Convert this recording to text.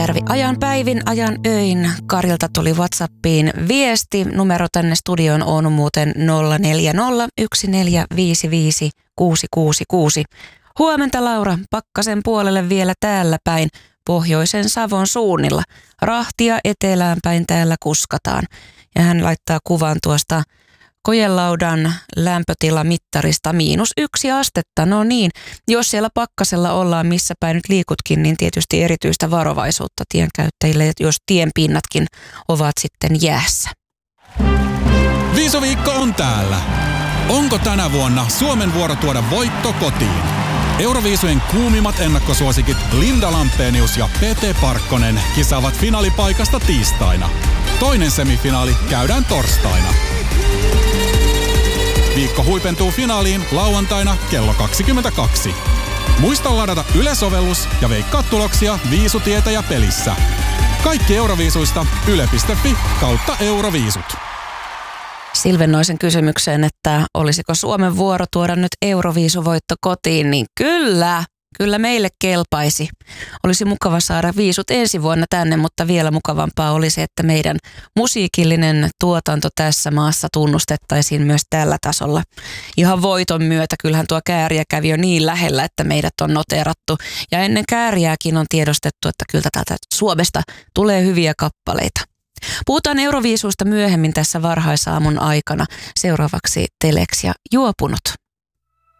Ajan päivin, ajan öin. Karilta tuli WhatsAppiin viesti. Numero tänne studioon on muuten 0401455666. Huomenta Laura, Pakkasen puolelle vielä täällä päin, pohjoisen Savon suunnilla. Rahtia etelään päin täällä kuskataan. Ja hän laittaa kuvan tuosta kojelaudan lämpötilamittarista -1 astetta. No niin, jos siellä pakkasella ollaan missä päin nyt liikutkin, niin tietysti erityistä varovaisuutta tienkäyttäjille, jos tienpinnatkin ovat sitten jäässä. Viisuviikko on täällä. Onko tänä vuonna Suomen vuoro tuoda voitto kotiin? Euroviisujen kuumimmat ennakkosuosikit Linda Lampenius ja Pete Parkkonen kisaavat finaalipaikasta tiistaina. Toinen semifinaali käydään torstaina. Viikko huipentuu finaaliin lauantaina kello 22. Muista ladata Yle-sovellus ja veikkaa tuloksia Viisutietäjä pelissä. Kaikki Euroviisuista yle.fi/Euroviisut. Silvennoisen kysymykseen, että olisiko Suomen vuoro tuoda nyt Euroviisuvoitto kotiin, niin kyllä meille kelpaisi. Olisi mukava saada viisut ensi vuonna tänne, mutta vielä mukavampaa olisi, että meidän musiikillinen tuotanto tässä maassa tunnustettaisiin myös tällä tasolla. Ihan voiton myötä, kyllähän tuo Kääriä kävi jo niin lähellä, että meidät on noteerattu. Ja ennen Kääriääkin on tiedostettu, että kyllä täältä Suomesta tulee hyviä kappaleita. Puhutaan Euroviisuista myöhemmin tässä varhaisaamun aikana. Seuraavaksi Telex ja Juopunut.